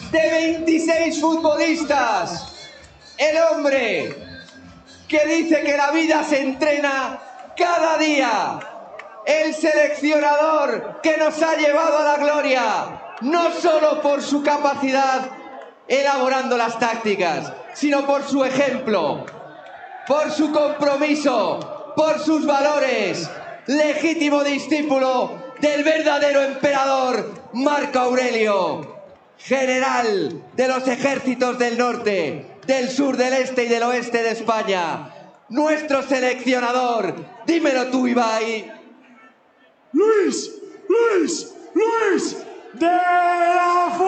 de 26 futbolistas. El hombre que dice que la vida se entrena cada día. El seleccionador que nos ha llevado a la gloria, no solo por su capacidad elaborando las tácticas, sino por su ejemplo, por su compromiso, por sus valores. Legítimo discípulo del verdadero emperador Marco Aurelio, general de los ejércitos del norte, del sur, del este y del oeste de España. Nuestro seleccionador, dímelo tú, Ibai. Luis de la Fuente.